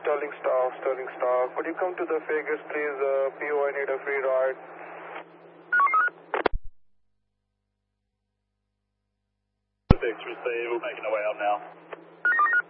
Sterling Star. Could you come to the Vegas, please? PO, I need a free ride. 6, receive, we're making our way out now.